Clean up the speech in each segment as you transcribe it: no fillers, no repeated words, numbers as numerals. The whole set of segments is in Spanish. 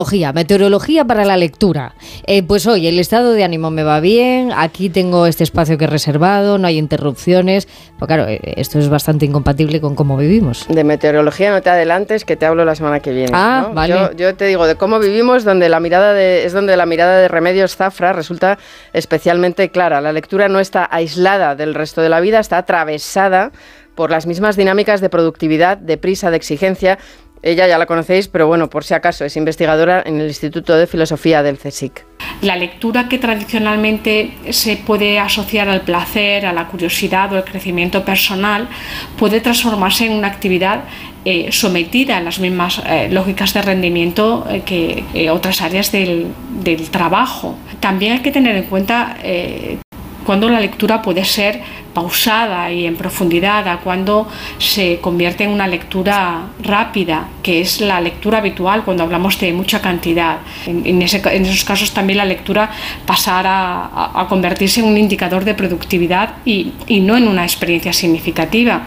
Meteorología para la lectura. Pues hoy el estado de ánimo me va bien, aquí tengo este espacio que he reservado, no hay interrupciones. Pues claro, esto es bastante incompatible con cómo vivimos. De meteorología no te adelantes, que te hablo la semana que viene. ¿No? Vale. Yo te digo de cómo vivimos, donde la mirada de Remedios Zafra resulta especialmente clara. La lectura no está aislada del resto de la vida, está atravesada por las mismas dinámicas de productividad, de prisa, de exigencia. Ella ya la conocéis, pero bueno, por si acaso, es investigadora en el Instituto de Filosofía del CSIC. La lectura, que tradicionalmente se puede asociar al placer, a la curiosidad o al crecimiento personal, puede transformarse en una actividad sometida a las mismas lógicas de rendimiento que otras áreas del trabajo. También hay que tener en cuenta cuando la lectura puede ser pausada y en profundidad, a cuando se convierte en una lectura rápida, que es la lectura habitual cuando hablamos de mucha cantidad. En esos casos también la lectura pasará a convertirse en un indicador de productividad y no en una experiencia significativa.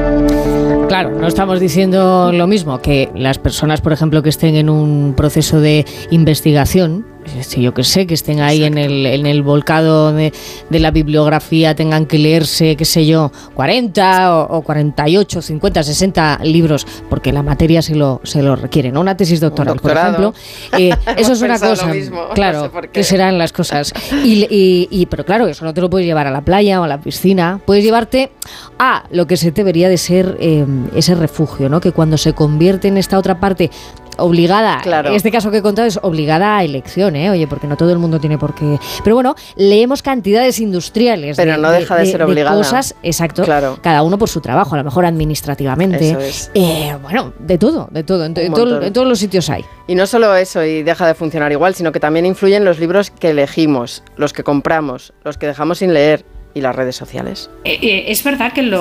Claro, no estamos diciendo lo mismo que las personas, por ejemplo, que estén en un proceso de investigación, yo que sé, que estén ahí en el volcado de la bibliografía, tengan que leerse, qué sé yo, 40 o 48, 50, 60 libros, porque la materia se lo requiere, ¿no? Una tesis doctoral, por ejemplo. Eso es una cosa, claro, no sé que serán las cosas. Pero claro, eso no te lo puedes llevar a la playa o a la piscina, puedes llevarte a lo que se debería de ser ese refugio, ¿no? Que cuando se convierte en esta otra parte obligada, claro. En este caso que he contado es obligada a elección, oye, porque no todo el mundo tiene por qué. Pero bueno, leemos cantidades industriales. Pero no deja de ser obligada. Cosas, exacto, claro. Cada uno por su trabajo, a lo mejor administrativamente. Eso es. Bueno, de todo, en todos los sitios hay. Y no solo eso, y deja de funcionar igual, sino que también influyen los libros que elegimos, los que compramos, los que dejamos sin leer y las redes sociales. Es verdad que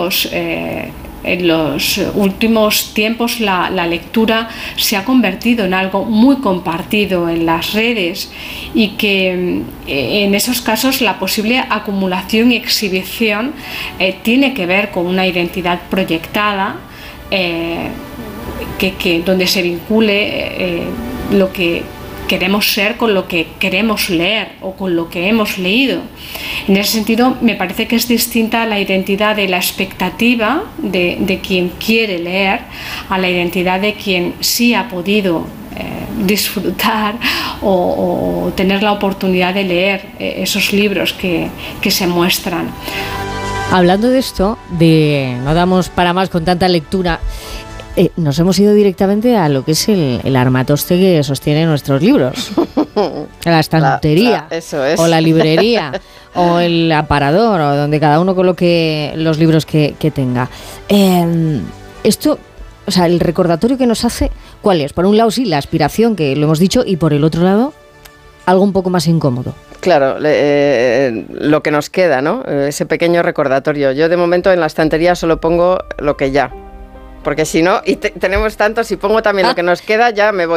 en los últimos tiempos la lectura se ha convertido en algo muy compartido en las redes y que en esos casos la posible acumulación y exhibición tiene que ver con una identidad proyectada donde se vincule lo que queremos ser con lo que queremos leer o con lo que hemos leído. En ese sentido, me parece que es distinta la identidad de la expectativa de quien quiere leer a la identidad de quien sí ha podido disfrutar o tener la oportunidad de leer esos libros que se muestran. Hablando de esto, no damos para más con tanta lectura, nos hemos ido directamente a lo que es el armatoste que sostiene nuestros libros. La estantería, eso es. O la librería, o el aparador, o donde cada uno coloque los libros que tenga. Esto, o sea, el recordatorio que nos hace, ¿cuál es? Por un lado, sí, la aspiración, que lo hemos dicho, y por el otro lado, algo un poco más incómodo. Claro, lo que nos queda, ¿no? Ese pequeño recordatorio. Yo, de momento, en la estantería solo pongo lo que ya. Porque si no, y tenemos tanto, si pongo también lo que nos queda, ya me voy.